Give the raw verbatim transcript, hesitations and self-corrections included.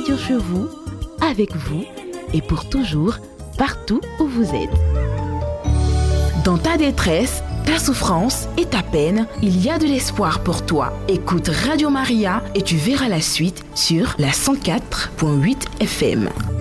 radio chez vous, avec vous et pour toujours, partout où vous êtes. Dans ta détresse, ta souffrance et ta peine, il y a de l'espoir pour toi. Écoute Radio Maria et tu verras la suite sur la cent quatre virgule huit F M.